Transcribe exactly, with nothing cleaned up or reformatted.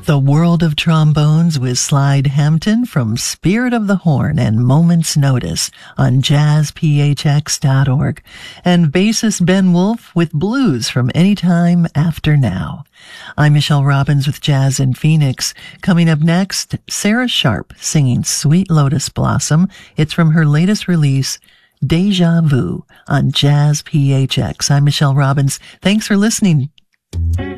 The World of Trombones with Slide Hampton from Spirit of the Horn and Moment's Notice on jazz p h x dot org, and bassist Ben Wolf with Blues from Anytime After Now. I'm Michelle Robbins with Jazz in Phoenix. Coming up next, Sarah Sharp singing Sweet Lotus Blossom. It's from her latest release, Deja Vu, on Jazz P H X. I'm Michelle Robbins. Thanks for listening.